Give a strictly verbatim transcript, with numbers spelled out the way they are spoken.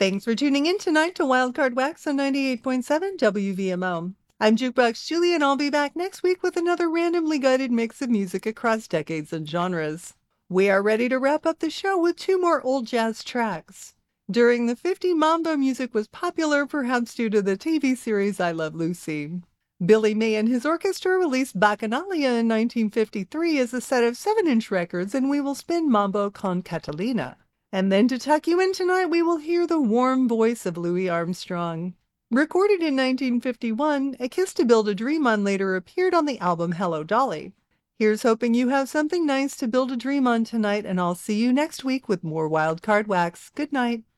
Thanks for tuning in tonight to Wildcard Wax on ninety-eight point seven W V M O. I'm Jukebox Julie, and I'll be back next week with another randomly guided mix of music across decades and genres. We are ready to wrap up the show with two more old jazz tracks. During the fifties, mambo music was popular, perhaps due to the T V series I Love Lucy. Billy May and his orchestra released Bacchanalia in nineteen fifty-three as a set of seven-inch records, and we will spin Mambo con Catalina. And then to tuck you in tonight, we will hear the warm voice of Louis Armstrong. Recorded in nineteen fifty-one, A Kiss to Build a Dream On later appeared on the album Hello Dolly. Here's hoping you have something nice to build a dream on tonight, and I'll see you next week with more Wildcard Wax. Good night.